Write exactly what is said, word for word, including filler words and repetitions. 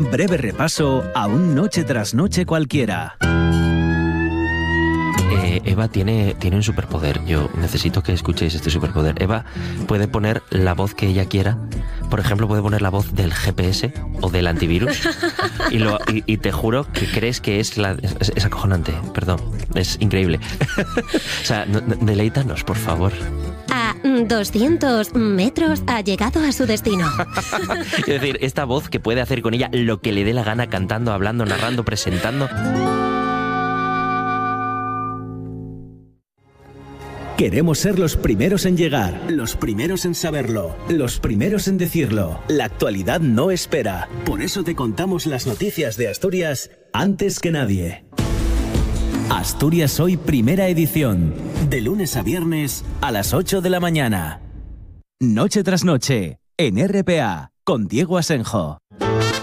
Un breve repaso a un noche tras noche cualquiera. Eh, Eva tiene, tiene un superpoder. Yo necesito que escuchéis este superpoder. Eva puede poner la voz que ella quiera. Por ejemplo, puede poner la voz del G P S o del antivirus. Y, lo, y, y te juro que crees que es, la, es, es acojonante. Perdón, es increíble. O sea, no, no, deleítanos, por favor. A doscientos metros ha llegado a su destino. Es decir, esta voz que puede hacer con ella lo que le dé la gana, cantando, hablando, narrando, presentando. Queremos ser los primeros en llegar, los primeros en saberlo, los primeros en decirlo. La actualidad no espera. Por eso te contamos las noticias de Asturias antes que nadie. Asturias Hoy, primera edición. De lunes a viernes a las ocho de la mañana. Noche tras noche, en R P A, con Diego Asenjo.